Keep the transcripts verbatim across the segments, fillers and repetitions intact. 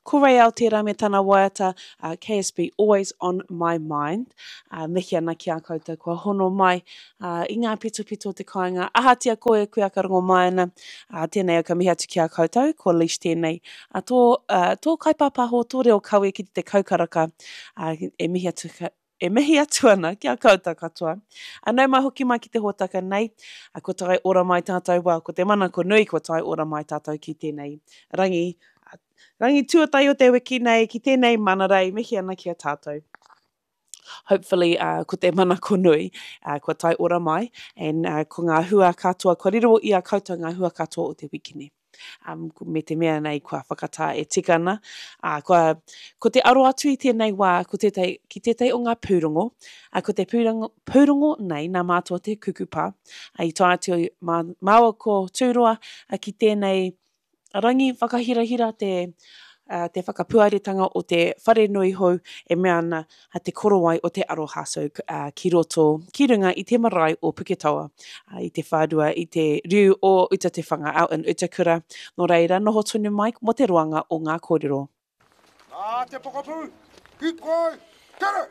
Ko rei au tērā me tana waiata, uh, K S B always on my mind. Uh, mihi ana ki a koutou kua hono mai uh, i ngā pito pito te kāinga. Ahatia koe koe akarongo mai ana. Uh, tēnei au ka mihi atu ki a koutou, ko leash tēnei. Uh, tō, uh, tō kaipāpaho, tō reo kaue ki te kaukaraka, uh, e mihi atu ka, e mihi atu ana ki a koutou katoa. A nau mai hoki mai ki te hōtaka nei, a ko tai ora mai tātou, well, ko te mana ko nui ko tai ora mai tātou ki tēnei rangi, uh, rangi tuatai o te wiki nei, ki tēnei mana rei, mihi ana ki a tātou. Hopefully, uh, ko te mana ko nui, uh, ko tai ora mai, and uh, ko ngā hua katoa, ko riro i a koutou ngā hua katoa o te wiki nei. Um, me te mea nei kua whakatā e tika ana. Uh, kua, ko te aro atu i tēnei wā, ko te tei, ki te tei o ngā pūrongo, uh, ko te pūrongo, pūrongo nei, nā mātua te kukupā, uh, i tā atu mā, māua ko tūroa, uh, ki tēnei rangi whakahirahira te, uh, te whakapuaretanga o te whare nui hou, e mea ana uh, te korowai o te arohaso uh, ki roto, ki runga i te marae o Puketawa, uh, i te whādua, i te riu o Uta Te Whanga, out in Utakura. Nō reira, noho tunu mai mo te roanga o ngā kōrero. Nā te pokapū, ki koe, kere!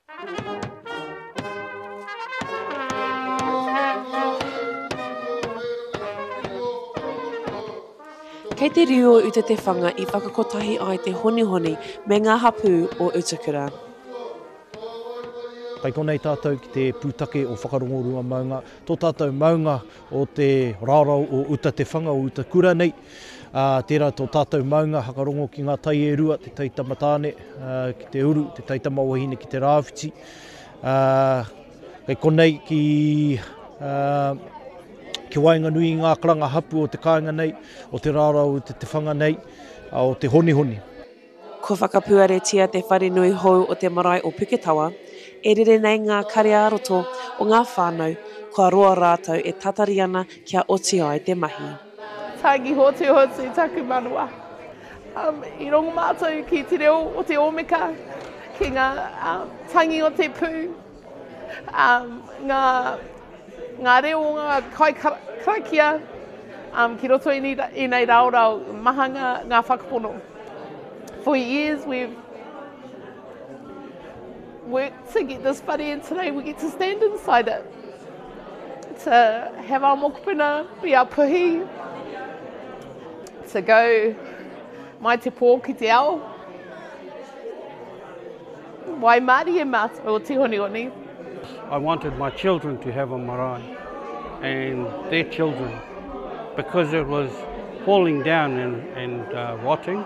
Kei te riu o Uta Te Whanga i whakakotahi ai te honi honi me ngā hapū o Utakura. Kai konei tātou ki te pūtake o whakarongo maunga, tō tātou maunga o te rārau o Uta Te Whanga o Utakura nei. Uh, tērā tō tātou maunga hakarongo ki ngā tai e rua, te taitama tāne, uh, ki te uru, te taitama wahine ki te rāwhiti. Uh, kai konei ki... Uh, Ki wainga nui ngā karanga hapu o te kāinga nei, o te rārau o te te whanga nei, o te honi honi. Ko whakapuaretia te whare nui hou o te marae o Puketawa, e rere nei ngā kare aroto o ngā whānau, kua roa rātou e tatari ana kia oti ai te mahi. Tāngi hotu hotu taku manua. Um, I rongo mātou ki te reo o te omeka, ki ngā um, tangi o te pū, um, ngā ngā reo o ngā kai karakia, um, ki roto i, i nei raurau, maha ngā, ngā whakapono. For years we've worked to get this whare, and today we get to stand inside it. To have our mokopuna be our puhi, to go mai te pō ki te ao, wai Māori e mātou o te honi honi. I wanted my children to have a marae and their children, because it was falling down and, and uh, rotting.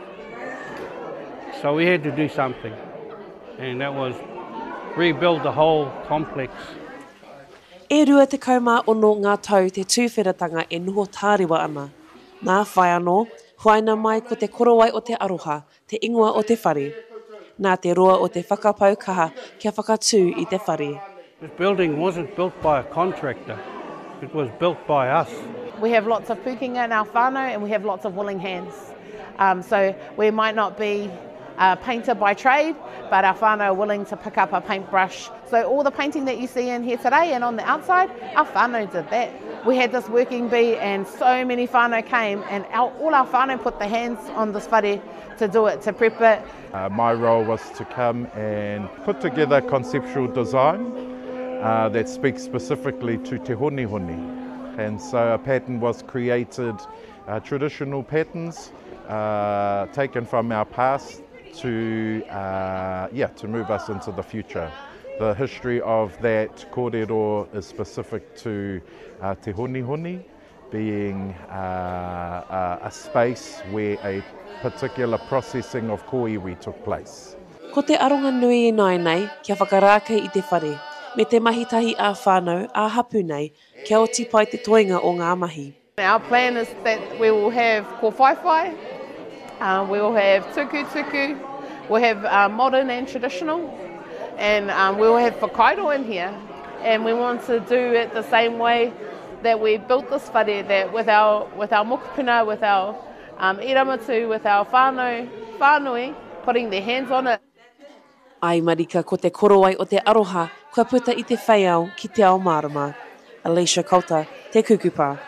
So we had to do something, and that was rebuild the whole complex. E rua te kaumā ono ngā tau te tūwhiratanga e noho tārewa ana. Nā whai anō, huaina mai ko te korowai o te aroha, te ingoa o te whare. Nā te roa o te whakapau kaha kia whakatū i te whare. This building wasn't built by a contractor, it was built by us. We have lots of pukinga in our whānau, and we have lots of willing hands. Um, so we might not be a painter by trade, but our whānau are willing to pick up a paintbrush. So all the painting that you see in here today and on the outside, our whānau did that. We had this working bee, and so many whānau came, and our, all our whānau put their hands on this whare to do it, to prep it. Uh, my role was to come and put together conceptual design uh, that speaks specifically to te honi honi. And so a pattern was created, uh, traditional patterns uh, taken from our past to, uh, yeah, to move us into the future. The history of that kōrero is specific to uh, te honi honi, being uh, uh, a space where a particular processing of kōiwi took place. Ko te aronga nui e nai nei, kia whakarākei i te whare, me te mahitahi a whānau a hapu nei, kia oti pai te toinga o ngā mahi. Our plan is that we will have ko whaiwhai, uh, we will have tuku tuku, we'll have uh, modern and traditional, and um, we will have whakairo in here. And we want to do it the same way that we built this whare, that with our, with our mokopuna, with our um, iramatu, with our whānau, whānui, putting their hands on it. Ai marika ko te korowai o te aroha, kua puta i te whaiau ki te ao marama. Alicia Kauta, te kukupā.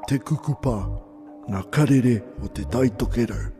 te kukupa, ngā karere o te taitokerau.